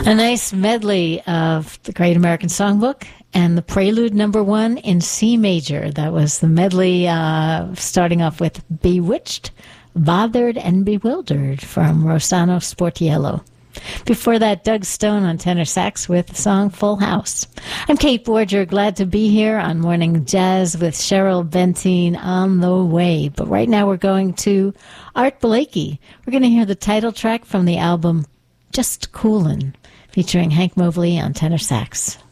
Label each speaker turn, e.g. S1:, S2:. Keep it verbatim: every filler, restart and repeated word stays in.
S1: A nice medley of the Great American Songbook and the Prelude number one in C major. That was the medley uh, starting off with Bewitched, Bothered, and Bewildered from Rossano Sportiello. Before that, Doug Stone on tenor sax with the song Full House. I'm Kate Borger, glad to be here on Morning Jazz with Cheryl Benteen on the way. But right now we're going to Art Blakey. We're going to hear the title track from the album Just Coolin', featuring Hank Mobley on tenor sax.